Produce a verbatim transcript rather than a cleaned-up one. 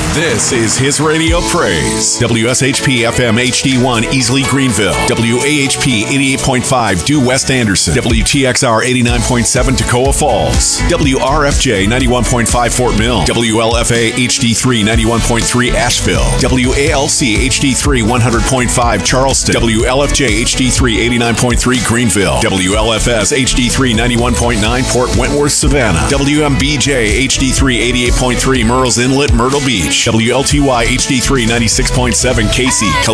This is His Radio Praise. W S H P F M H D one Easley Greenville. W A H P eighty-eight point five Due West Anderson. W T X R eighty-nine point seven Toccoa Falls. W R F J ninety-one point five Fort Mill. W L F A H D three ninety-one point three Asheville. W A L C H D three one hundred point five Charleston. W L F J H D three eighty-nine point three Greenville. W L F S H D three ninety-one point nine Port Wentworth, Savannah. W M B J H D three eighty-eight point three Murrells Inlet, Myrtle Beach. W L T Y H D three ninety-six point seven Casey,